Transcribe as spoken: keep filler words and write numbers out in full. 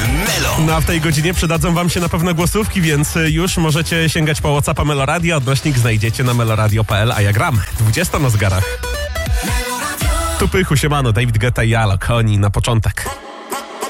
Melo. No a w tej godzinie przydadzą wam się na pewno głosówki, więc już możecie sięgać po WhatsAppa Meloradia. Odnośnik znajdziecie na meloradio kropka p l, a ja gram. dwudziesta na zgarach. Tupy, Husiemano, David Guetta i Alok. Oni na początek.